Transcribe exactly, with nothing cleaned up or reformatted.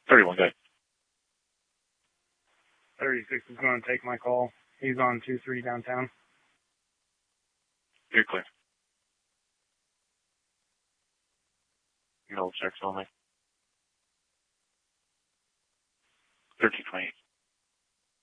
thirty-one, go ahead. thirty-six is going to take my call. He's on two three downtown. You're clear. You hold checks only. thirteen twenty-eight.